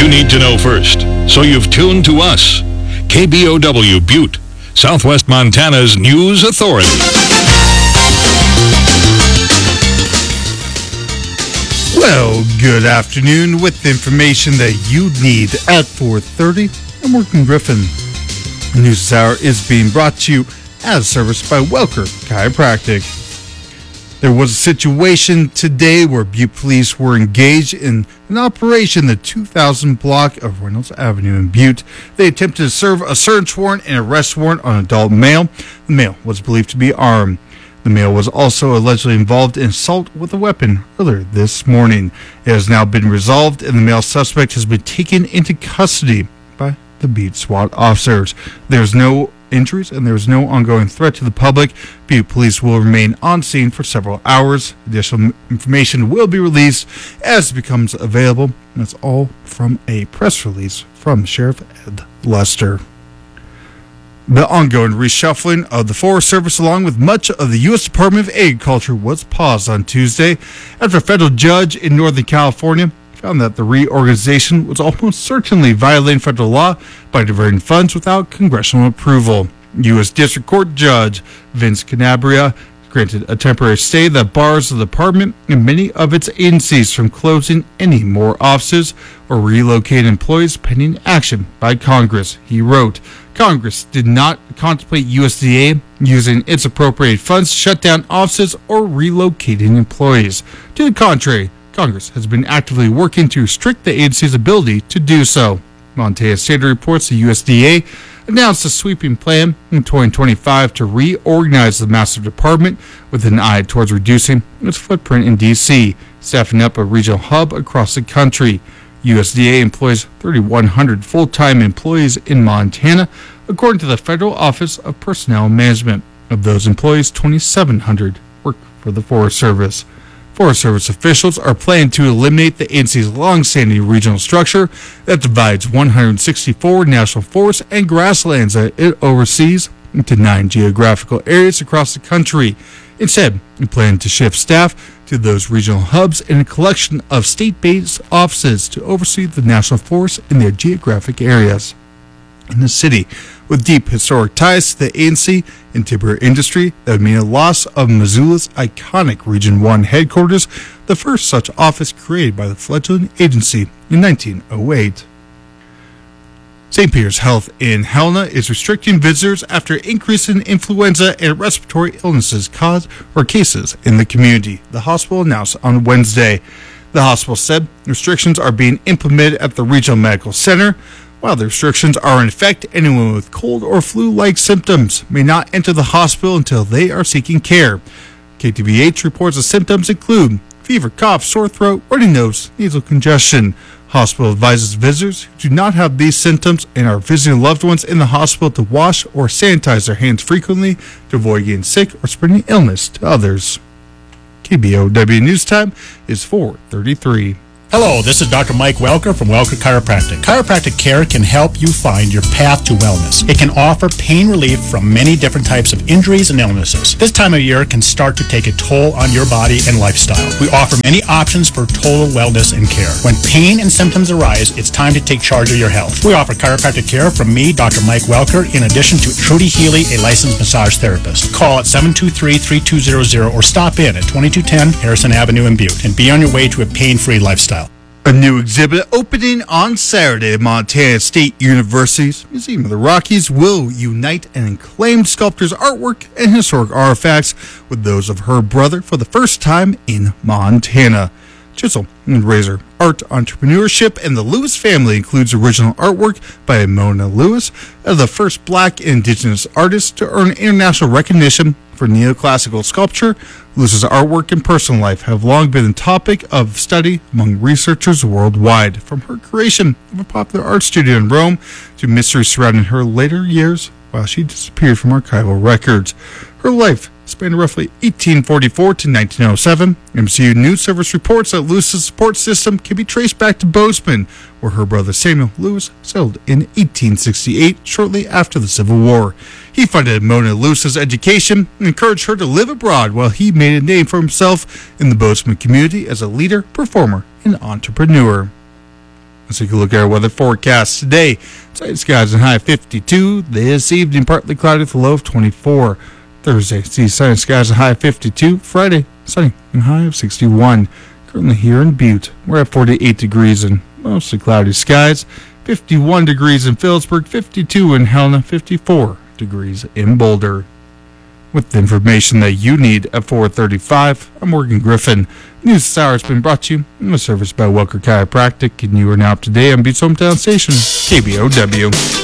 you need to know first, so you've tuned to us. KBOW Butte, Southwest Montana's news authority. Well, good afternoon with the information that you need at 4:30. I'm Morgan Griffin. The news this hour is being brought to you as serviced by Welker Chiropractic. There was a situation today where Butte police were engaged in an operation in the 2000 block of Reynolds Avenue in Butte. They attempted to serve a search warrant and arrest warrant on an adult male. The male was believed to be armed. The male was also allegedly involved in assault with a weapon earlier this morning. It has now been resolved, and the male suspect has been taken into custody by the Butte SWAT officers. There's no injuries and there is no ongoing threat to the public. Butte police will remain on scene for several hours. Additional information will be released as it becomes available. That's all from a press release from Sheriff Ed Lester. The ongoing reshuffling of the Forest Service, along with much of the U.S. Department of Agriculture, was paused on Tuesday after a federal judge in Northern California found that the reorganization was almost certainly violating federal law by diverting funds without congressional approval. U.S. District Court Judge Vince Canabria granted a temporary stay that bars the department and many of its agencies from closing any more offices or relocating employees pending action by Congress. He wrote, Congress did not contemplate USDA using its appropriated funds to shut down offices or relocating employees. To the contrary, Congress has been actively working to restrict the agency's ability to do so. Montana State reports the USDA announced a sweeping plan in 2025 to reorganize the massive department with an eye towards reducing its footprint in D.C., staffing up a regional hub across the country. USDA employs 3,100 full-time employees in Montana, according to the Federal Office of Personnel Management. Of those employees, 2,700 work for the Forest Service. Forest Service officials are planning to eliminate the agency's long-standing regional structure that divides 164 national forests and grasslands that it oversees into 9 geographical areas across the country. Instead, we plan to shift staff to those regional hubs and a collection of state-based offices to oversee the national forests in their geographic areas. In the city, with deep historic ties to the agency and timber industry, that would mean a loss of Missoula's iconic Region 1 headquarters, the first such office created by the fledgling agency in 1908. St. Peter's Health in Helena is restricting visitors after increase in influenza and respiratory illnesses cases in the community, the hospital announced on Wednesday. The hospital said restrictions are being implemented at the Regional Medical Center. While the restrictions are in effect, anyone with cold or flu-like symptoms may not enter the hospital until they are seeking care. KTVH reports the symptoms include fever, cough, sore throat, runny nose, nasal congestion. Hospital advises visitors who do not have these symptoms and are visiting loved ones in the hospital to wash or sanitize their hands frequently to avoid getting sick or spreading illness to others. KBOW News Time is 4:33. Hello, this is Dr. Mike Welker from Welker Chiropractic. Chiropractic care can help you find your path to wellness. It can offer pain relief from many different types of injuries and illnesses. This time of year can start to take a toll on your body and lifestyle. We offer many options for total wellness and care. When pain and symptoms arise, it's time to take charge of your health. We offer chiropractic care from me, Dr. Mike Welker, in addition to Trudy Healy, a licensed massage therapist. Call at 723-3200 or stop in at 2210 Harrison Avenue in Butte and be on your way to a pain-free lifestyle. A new exhibit opening on Saturday at Montana State University's Museum of the Rockies will unite an acclaimed sculptor's artwork and historic artifacts with those of her brother for the first time in Montana. Chisel and Razor Art Entrepreneurship and the Lewis family includes original artwork by Mona Lewis as the first Black Indigenous artist to earn international recognition for neoclassical sculpture. Lewis's artwork and personal life have long been a topic of study among researchers worldwide, from her creation of a popular art studio in Rome to mysteries surrounding her later years while she disappeared from archival records. Her life spanned roughly 1844 to 1907. MCU News Service reports that Lewis's support system can be traced back to Bozeman, where her brother Samuel Lewis settled in 1868, shortly after the Civil War. He funded Mona Lewis's education and encouraged her to live abroad while he made a name for himself in the Bozeman community as a leader, performer, and entrepreneur. Let's take a look at our weather forecast today. Sunny skies and high of 52. This evening, partly cloudy with a low of 24. Thursday, see sunny skies and high of 52. Friday, sunny and high of 61. Currently here in Butte, we're at 48 degrees and mostly cloudy skies. 51 degrees in Phillipsburg, 52 in Helena, 54 degrees in Boulder. With the information that you need at 4:35, I'm Morgan Griffin. News this hour has been brought to you in the service by Welker Chiropractic, and you are now up to date on Butte's hometown station, KBOW.